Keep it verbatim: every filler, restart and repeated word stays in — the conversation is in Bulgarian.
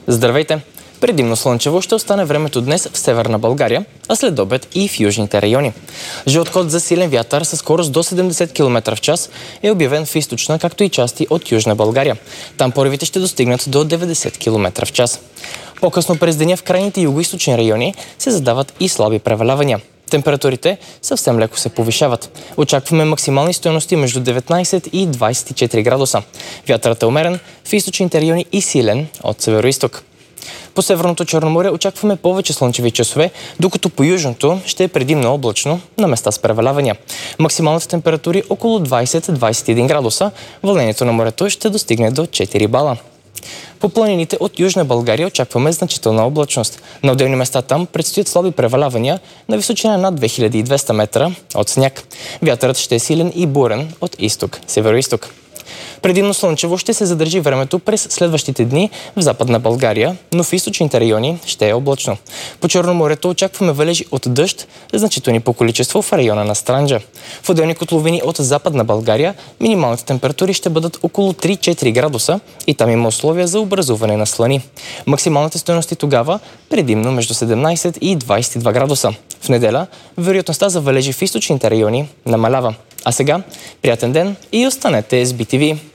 Здравейте! Предимно слънчево ще остане времето днес в северна България, а след обед и в южните райони. Жълт код за силен вятър със скорост до седемдесет километра в час е обявен в източна, както и части от южна България. Там поривите ще достигнат до деветдесет километра в час. По-късно през деня в крайните югоизточни райони се задават и слаби превалявания. Температурите съвсем леко се повишават. Очакваме максимални стойности между деветнадесет и двадесет и четири градуса. Вятърът е умерен в източните райони и силен от североизток. По Северното Черноморие очакваме повече слънчеви часове, докато по южното ще е предимно облачно, на места с превалявания. Максималните температури около двадесет до двадесет и един градуса, вълнението на морето ще достигне до четири бала. По планините от Южна България очакваме значителна облачност. На отделни места там предстоят слаби превалявания на височина над две хиляди и двеста метра от сняг. Вятърът ще е силен и бурен от изток, североизток. Предимно слънчево ще се задържи времето през следващите дни в Западна България, но в източните райони ще е облачно. По Черноморието очакваме валежи от дъжд, значителни по количество в района на Странджа. В отделни котловини от Западна България минималните температури ще бъдат около три до четири градуса и там има условия за образуване на слани. Максималните стойности тогава предимно между седемнадесет и двадесет и два градуса. В неделя вероятността за валежи в източните райони намалява. А сега приятен ден и останете с би ти ви!